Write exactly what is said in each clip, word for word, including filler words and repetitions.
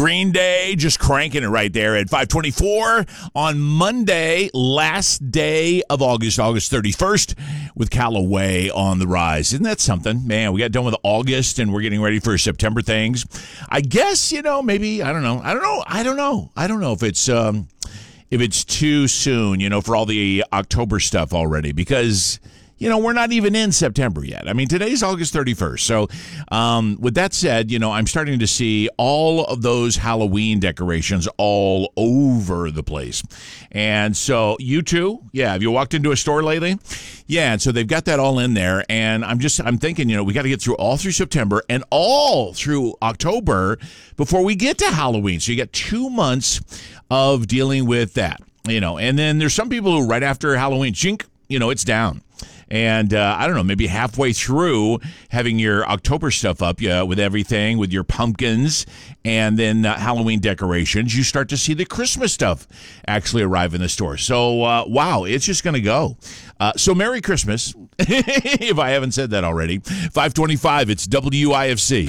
Green Day, just cranking it right there at five twenty-four on Monday, last day of August, August thirty-first, with Callaway on the rise. Isn't that something? Man, we got done with August, and we're getting ready for September things. I guess, you know, maybe, I don't know. I don't know. I don't know. I don't know if it's um, if it's too soon, you know, for all the October stuff already, because you know, we're not even in September yet. I mean, today's August thirty-first. So um, with that said, you know, I'm starting to see all of those Halloween decorations all over the place. And so you too? Yeah. Have you walked into a store lately? Yeah. And so they've got that all in there. And I'm just, I'm thinking, you know, we got to get through all through September and all through October before we get to Halloween. So you got two months of dealing with that, you know, and then there's some people who right after Halloween, chink, you know, it's down. And uh, I don't know, maybe halfway through having your October stuff up yeah, with everything, with your pumpkins and then uh, Halloween decorations, you start to see the Christmas stuff actually arrive in the store. So, uh, wow, it's just going to go. Uh, so, Merry Christmas, if I haven't said that already. five twenty-five, it's W I F C.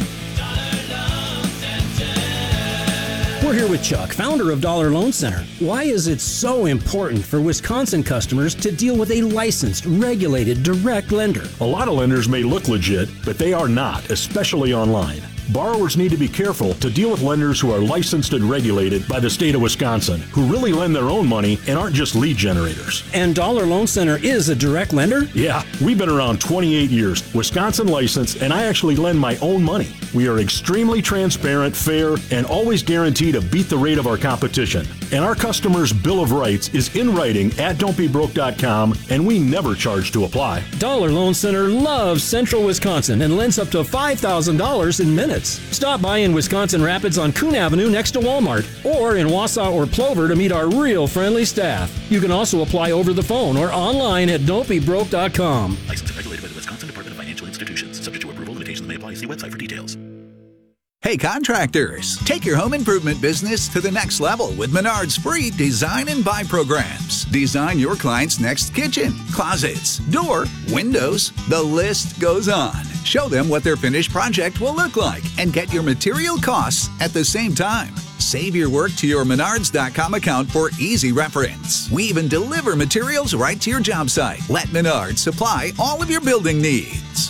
We're here with Chuck, founder of Dollar Loan Center. Why is it so important for Wisconsin customers to deal with a licensed, regulated, direct lender? A lot of lenders may look legit, but they are not, especially online. Borrowers need to be careful to deal with lenders who are licensed and regulated by the state of Wisconsin, who really lend their own money and aren't just lead generators. And Dollar Loan Center is a direct lender? Yeah, we've been around twenty-eight years, Wisconsin licensed, and I actually lend my own money. We are extremely transparent, fair, and always guarantee to beat the rate of our competition. And our customers' Bill of Rights is in writing at don't be broke dot com, and we never charge to apply. Dollar Loan Center loves Central Wisconsin and lends up to five thousand dollars in minutes. Stop by in Wisconsin Rapids on Coon Avenue next to Walmart, or in Wausau or Plover to meet our real friendly staff. You can also apply over the phone or online at don't be broke dot com. Licensed and regulated by the Wisconsin Department of Financial Institutions. Subject to approval, limitations may apply. See website for details. Hey contractors, take your home improvement business to the next level with Menard's free Design and Buy programs. Design your client's next kitchen, closets, door, windows, the list goes on. Show them what their finished project will look like and get your material costs at the same time. Save your work to your Menards dot com account for easy reference. We even deliver materials right to your job site. Let Menards supply all of your building needs.